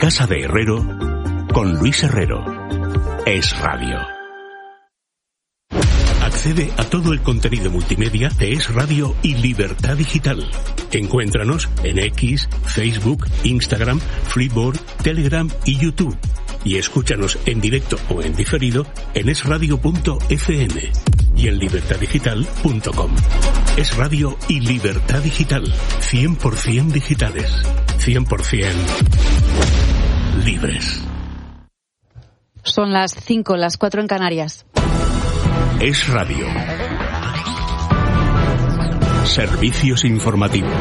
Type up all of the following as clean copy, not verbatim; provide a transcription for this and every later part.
Casa de Herrero con Luis Herrero. Es Radio. Accede a todo el contenido multimedia de Es Radio y Libertad Digital. Encuéntranos en X, Facebook, Instagram, Flipboard, Telegram y YouTube. Y escúchanos en directo o en diferido en esradio.fm y en libertaddigital.com. Es Radio y Libertad Digital. 100% digitales. 100% libres. Son las 5, las 4 en Canarias. Es Radio. Servicios informativos.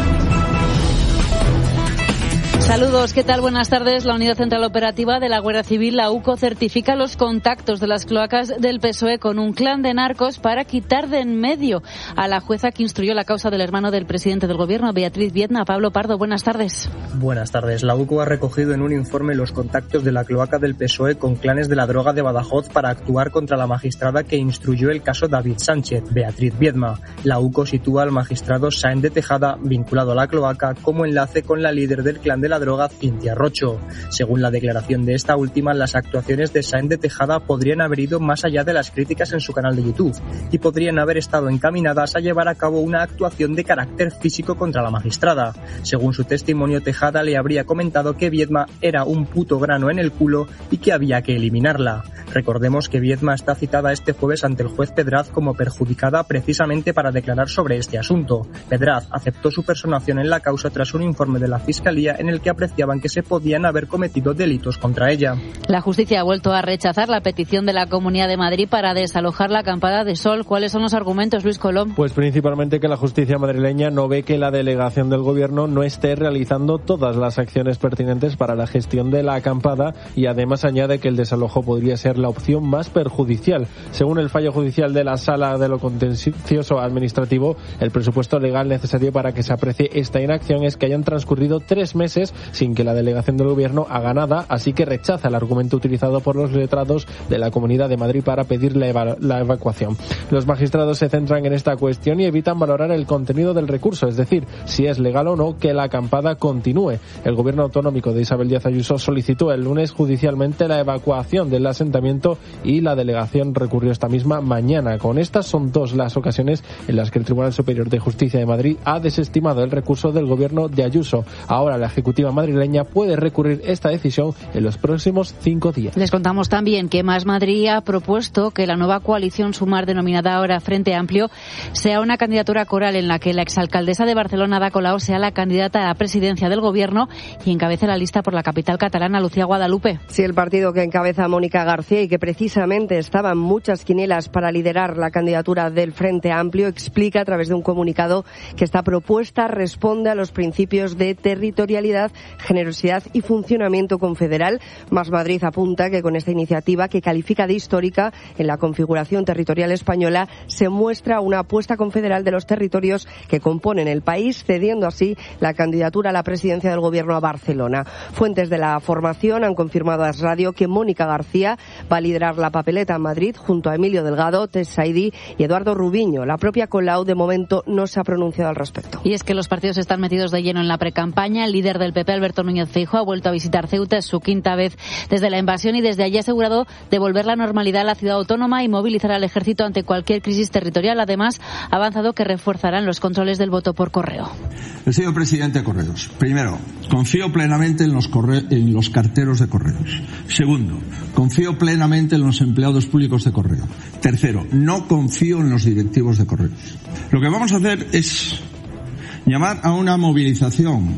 Saludos, ¿qué tal? Buenas tardes. La Unidad Central Operativa de la Guardia Civil, la UCO, certifica los contactos de las cloacas del PSOE con un clan de narcos para quitar de en medio a la jueza que instruyó la causa del hermano del presidente del Gobierno, Beatriz Viedma. Pablo Pardo, buenas tardes. Buenas tardes. La UCO ha recogido en un informe los contactos de la cloaca del PSOE con clanes de la droga de Badajoz para actuar contra la magistrada que instruyó el caso David Sánchez, Beatriz Viedma. La UCO sitúa al magistrado Sáenz de Tejada, vinculado a la cloaca, como enlace con la líder del clan de la droga, Cintia Rocho. Según la declaración de esta última, las actuaciones de Sáenz de Tejada podrían haber ido más allá de las críticas en su canal de YouTube y podrían haber estado encaminadas a llevar a cabo una actuación de carácter físico contra la magistrada. Según su testimonio, Tejada le habría comentado que Viedma era un puto grano en el culo y que había que eliminarla. Recordemos que Viedma está citada este jueves ante el juez Pedraz como perjudicada precisamente para declarar sobre este asunto. Pedraz aceptó su personación en la causa tras un informe de la Fiscalía en el que apreciaban que se podían haber cometido delitos contra ella. La justicia ha vuelto a rechazar la petición de la Comunidad de Madrid para desalojar la acampada de Sol. ¿Cuáles son los argumentos, Luis Colom? Pues principalmente que la justicia madrileña no ve que la delegación del Gobierno no esté realizando todas las acciones pertinentes para la gestión de la acampada y además añade que el desalojo podría ser la opción más perjudicial. Según el fallo judicial de la Sala de lo Contencioso Administrativo, el presupuesto legal necesario para que se aprecie esta inacción es que hayan transcurrido 3 meses sin que la delegación del Gobierno haga nada, así que rechaza el argumento utilizado por los letrados de la Comunidad de Madrid para pedir la evacuación. Los magistrados se centran en esta cuestión y evitan valorar el contenido del recurso, es decir, si es legal o no que la acampada continúe. El Gobierno autonómico de Isabel Díaz Ayuso solicitó el lunes judicialmente la evacuación del asentamiento y la delegación recurrió esta misma mañana. Con estas son 2 las ocasiones en las que el Tribunal Superior de Justicia de Madrid ha desestimado el recurso del Gobierno de Ayuso. Ahora la Ejecutiva madrileña puede recurrir esta decisión en los próximos 5 días. Les contamos también que Más Madrid ha propuesto que la nueva coalición Sumar, denominada ahora Frente Amplio, sea una candidatura coral en la que la exalcaldesa de Barcelona, Ada Colau, sea la candidata a la presidencia del Gobierno y encabece la lista por la capital catalana. Lucía Guadalupe. Sí, el partido que encabeza Mónica García y que precisamente estaban muchas quinielas para liderar la candidatura del Frente Amplio, explica a través de un comunicado que esta propuesta responde a los principios de territorialidad, generosidad y funcionamiento confederal. Más Madrid apunta que con esta iniciativa, que califica de histórica en la configuración territorial española, se muestra una apuesta confederal de los territorios que componen el país, cediendo así la candidatura a la presidencia del Gobierno a Barcelona. Fuentes de la formación han confirmado a Es Radio que Mónica García va a liderar la papeleta en Madrid junto a Emilio Delgado, Tess Saidi y Eduardo Rubiño. La propia Colau de momento no se ha pronunciado al respecto. Y es que los partidos están metidos de lleno en la precampaña. El líder del PP, Alberto Núñez Feijóo, ha vuelto a visitar Ceuta, es su 5ª vez desde la invasión y desde allí ha asegurado devolver la normalidad a la ciudad autónoma y movilizar al ejército ante cualquier crisis territorial. Además, ha avanzado que reforzarán los controles del voto por correo. El señor presidente Correos. Primero, confío plenamente en los carteros de correos. Segundo, confío plenamente en los empleados públicos de correo. Tercero, no confío en los directivos de correos. Lo que vamos a hacer es llamar a una movilización,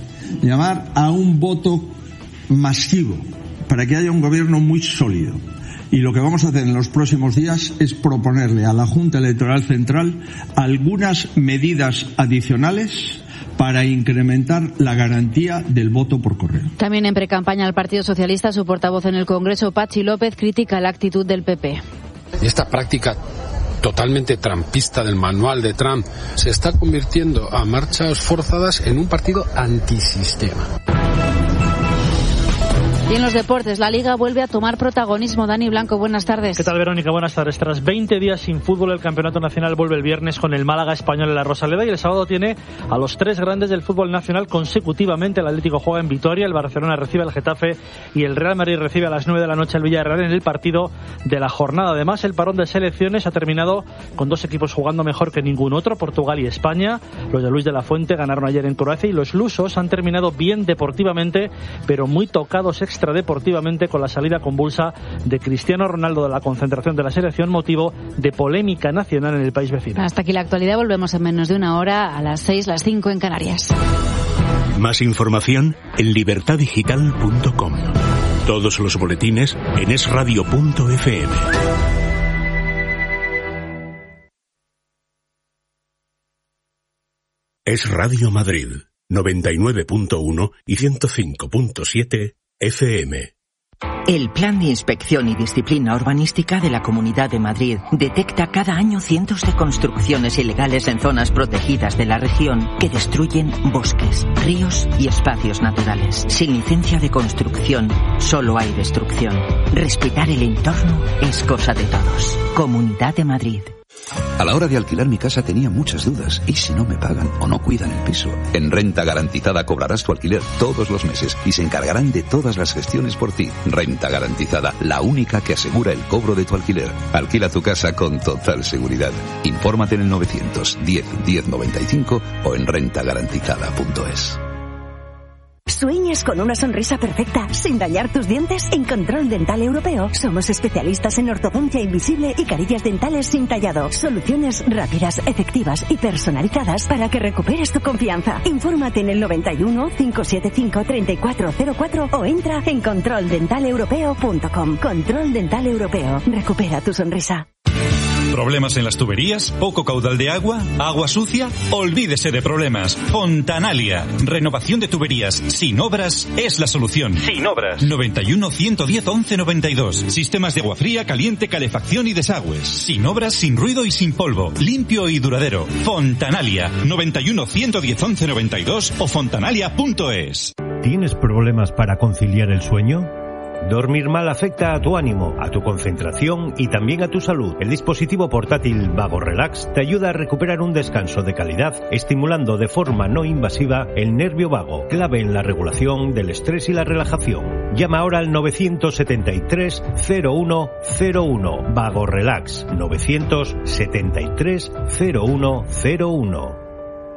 llamar a un voto masivo para que haya un gobierno muy sólido. Y lo que vamos a hacer en los próximos días es proponerle a la Junta Electoral Central algunas medidas adicionales para incrementar la garantía del voto por correo. También en precampaña el Partido Socialista, su portavoz en el Congreso, Patxi López, critica la actitud del PP. Esta práctica totalmente trampista del manual de Trump se está convirtiendo a marchas forzadas en un partido antisistema. Y en los deportes, la Liga vuelve a tomar protagonismo. Dani Blanco, buenas tardes. ¿Qué tal, Verónica? Buenas tardes. Tras 20 días sin fútbol, el Campeonato Nacional vuelve el viernes con el Málaga español en la Rosaleda y el sábado tiene a los tres grandes del fútbol nacional consecutivamente. El Atlético juega en Vitoria, el Barcelona recibe al Getafe y el Real Madrid recibe a las 9 de la noche al Villarreal en el partido de la jornada. Además, el parón de selecciones ha terminado con dos equipos jugando mejor que ningún otro, Portugal y España. Los de Luis de la Fuente ganaron ayer en Croacia y los lusos han terminado bien deportivamente, pero muy tocados extradeportivamente con la salida convulsa de Cristiano Ronaldo de la concentración de la selección, motivo de polémica nacional en el país vecino. Hasta aquí la actualidad, volvemos en menos de una hora, a las 6, las 5 en Canarias. Más información en libertadigital.com. Todos los boletines en esradio.fm. Es Radio Madrid, 99.1 y 105.7 FM. El Plan de Inspección y Disciplina Urbanística de la Comunidad de Madrid detecta cada año cientos de construcciones ilegales en zonas protegidas de la región que destruyen bosques, ríos y espacios naturales. Sin licencia de construcción, solo hay destrucción. Respetar el entorno es cosa de todos. Comunidad de Madrid. A la hora de alquilar mi casa tenía muchas dudas. ¿Y si no me pagan o no cuidan el piso? En Renta Garantizada cobrarás tu alquiler todos los meses y se encargarán de todas las gestiones por ti. Renta Garantizada, la única que asegura el cobro de tu alquiler. Alquila tu casa con total seguridad. Infórmate en el 910-1095 o en rentagarantizada.es. ¿Sueñas con una sonrisa perfecta sin dañar tus dientes? En Control Dental Europeo somos especialistas en ortodoncia invisible y carillas dentales sin tallado. Soluciones rápidas, efectivas y personalizadas para que recuperes tu confianza. Infórmate en el 91 575 3404 o entra en controldentalepropeo.com. Control Dental Europeo. Recupera tu sonrisa. ¿Problemas en las tuberías? ¿Poco caudal de agua? ¿Agua sucia? Olvídese de problemas. Fontanalia. Renovación de tuberías sin obras es la solución. Sin obras. 91 110 11 92. Sistemas de agua fría, caliente, calefacción y desagües. Sin obras, sin ruido y sin polvo. Limpio y duradero. Fontanalia. 91 110 11 92 o fontanalia.es. ¿Tienes problemas para conciliar el sueño? Dormir mal afecta a tu ánimo, a tu concentración y también a tu salud. El dispositivo portátil Vago Relax te ayuda a recuperar un descanso de calidad, estimulando de forma no invasiva el nervio vago, clave en la regulación del estrés y la relajación. Llama ahora al 973 0101. Vago Relax. 973 0101.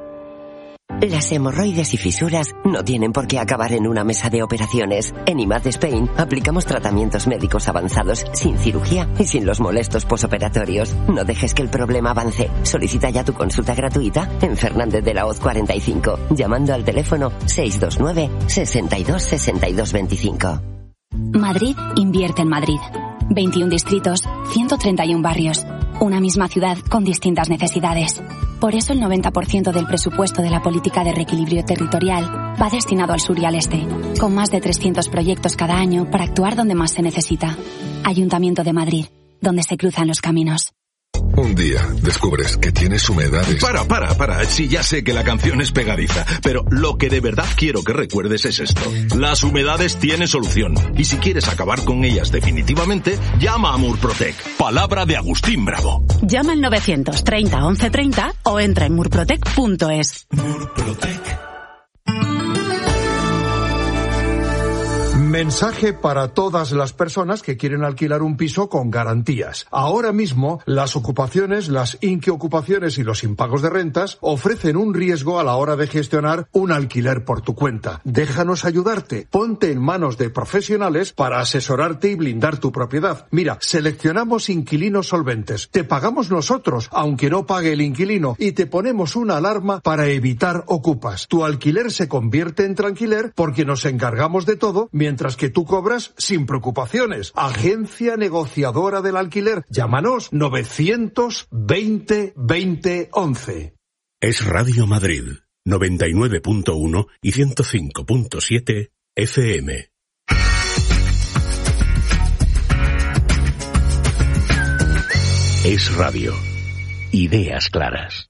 Las hemorroides y fisuras no tienen por qué acabar en una mesa de operaciones. En IMAD Spain aplicamos tratamientos médicos avanzados sin cirugía y sin los molestos posoperatorios. No dejes que el problema avance. Solicita ya tu consulta gratuita en Fernández de la Hoz 45, llamando al teléfono 629 62 62 25. Madrid invierte en Madrid. 21 distritos, 131 barrios. Una misma ciudad con distintas necesidades. Por eso el 90% del presupuesto de la política de reequilibrio territorial va destinado al sur y al este, con más de 300 proyectos cada año para actuar donde más se necesita. Ayuntamiento de Madrid, donde se cruzan los caminos. Un día descubres que tienes humedades. Para. Sí, ya sé que la canción es pegadiza, pero lo que de verdad quiero que recuerdes es esto. Las humedades tienen solución. Y si quieres acabar con ellas definitivamente, llama a Murprotec. Palabra de Agustín Bravo. Llama al 930 1130 o entra en murprotec.es. Murprotec. Mensaje para todas las personas que quieren alquilar un piso con garantías. Ahora mismo, las ocupaciones, las inquiocupaciones y los impagos de rentas ofrecen un riesgo a la hora de gestionar un alquiler por tu cuenta. Déjanos ayudarte. Ponte en manos de profesionales para asesorarte y blindar tu propiedad. Mira, seleccionamos inquilinos solventes. Te pagamos nosotros, aunque no pague el inquilino, y te ponemos una alarma para evitar ocupas. Tu alquiler se convierte en tranquiler porque nos encargamos de todo, mientras que tú cobras sin preocupaciones. Agencia negociadora del alquiler. Llámanos 920 20 11. Es Radio Madrid, 99.1 y 105.7 FM. Es Radio. Ideas claras.